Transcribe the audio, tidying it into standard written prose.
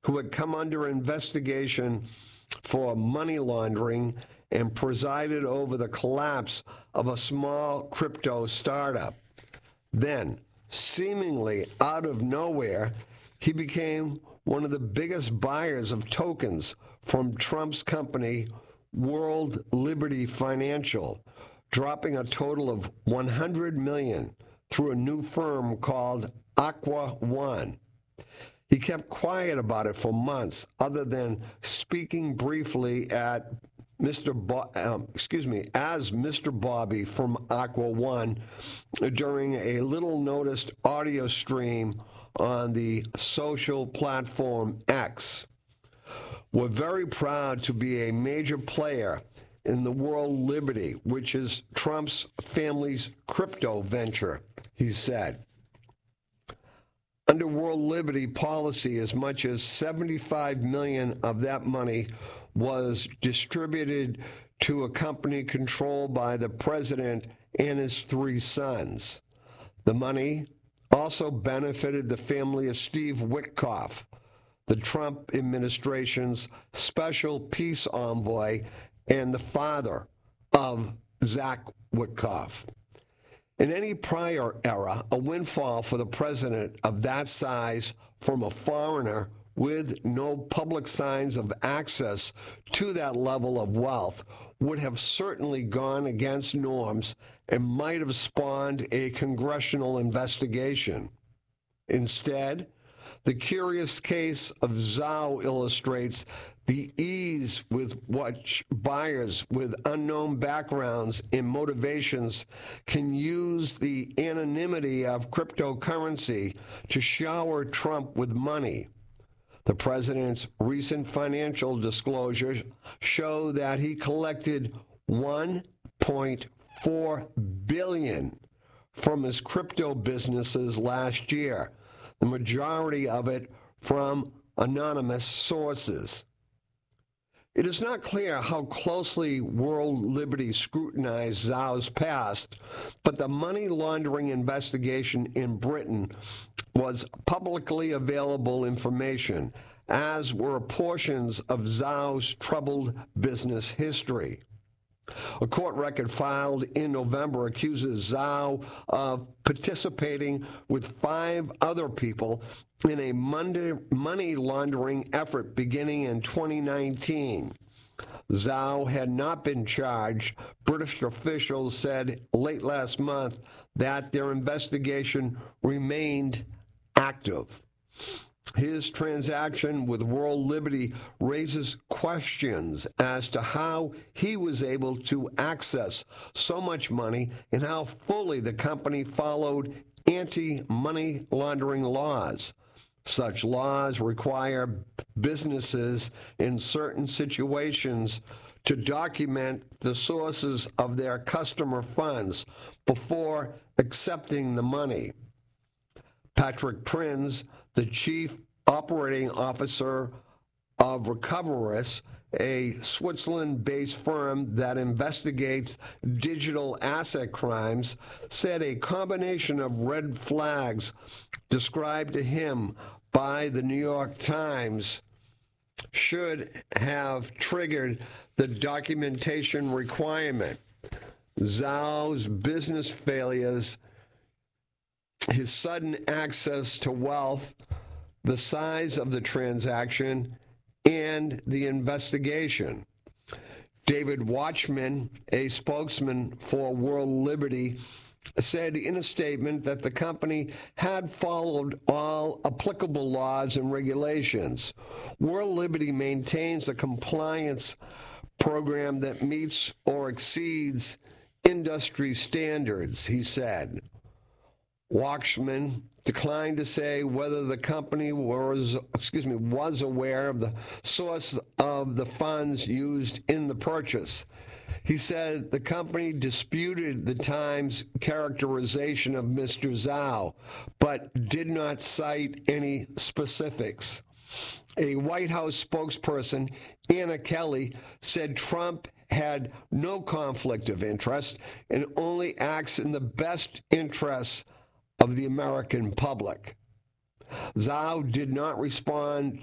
who had come under investigation for money laundering and presided over the collapse of a small crypto startup. Then, seemingly out of nowhere, he became one of the biggest buyers of tokens from Trump's company, World Liberty Financial, dropping a total of $100 million through a new firm called Aqua One. He kept quiet about it for months, other than speaking briefly at as Mr. Bobby from Aqua One during a little-noticed audio stream on the social platform X. We're very proud to be a major player in the World Liberty, which is Trump's family's crypto venture, he said. Under World Liberty policy, as much as $75 million of that money was distributed to a company controlled by the president and his three sons. The money also benefited the family of Steve Witkoff, the Trump administration's special peace envoy and the father of Zach Witkoff. In any prior era, a windfall for the president of that size from a foreigner with no public signs of access to that level of wealth would have certainly gone against norms and might have spawned a congressional investigation. Instead, the curious case of Zhao illustrates the ease with which buyers with unknown backgrounds and motivations can use the anonymity of cryptocurrency to shower Trump with money. The president's recent financial disclosures show that he collected $1.4 billion from his crypto businesses last year, the majority of it from anonymous sources. It is not clear how closely World Liberty scrutinized Zhao's past, but the money laundering investigation in Britain was publicly available information, as were portions of Zhao's troubled business history. A court record filed in November accuses Zhao of participating with 5 other people in a money laundering effort beginning in 2019. Zhao had not been charged. British officials said late last month that their investigation remained active. His transaction with World Liberty raises questions as to how he was able to access so much money and how fully the company followed anti-money laundering laws. Such laws require businesses in certain situations to document the sources of their customer funds before accepting the money. Patrick Prinz, the chief operating officer of Recoverus, a Switzerland-based firm that investigates digital asset crimes, said a combination of red flags described to him by the New York Times should have triggered the documentation requirement. Zhao's business failures, his sudden access to wealth, the size of the transaction, and the investigation. David Watchman, a spokesman for World Liberty, said in a statement that the company had followed all applicable laws and regulations. World Liberty maintains a compliance program that meets or exceeds industry standards, he said. Watchman declined to say whether the company was aware of the source of the funds used in the purchase. He said the company disputed the Times characterization of Mr. Zhao, but did not cite any specifics. A White House spokesperson, Anna Kelly, said Trump had no conflict of interest and only acts in the best interests of the American public. Zhao did not respond